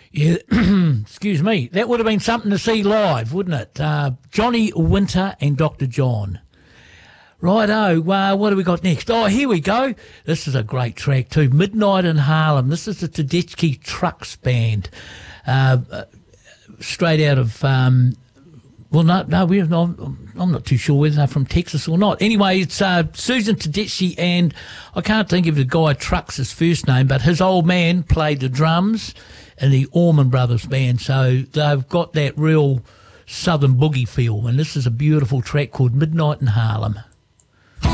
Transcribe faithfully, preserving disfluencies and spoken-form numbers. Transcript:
Yeah, excuse me. That would have been something to see live, wouldn't it? Uh, Johnny Winter and Doctor John. Righto, uh, what do we got next? Oh, here we go. This is a great track too. Midnight in Harlem. This is the Tedeschi Trucks Band. Uh, straight out of, um, well, no, no, we're not, I'm not too sure whether they're from Texas or not. Anyway, it's uh, Susan Tedeschi, and I can't think of the guy Trucks' first name, but his old man played the drums in the Allman Brothers Band, so they've got that real southern boogie feel, and this is a beautiful track called Midnight in Harlem.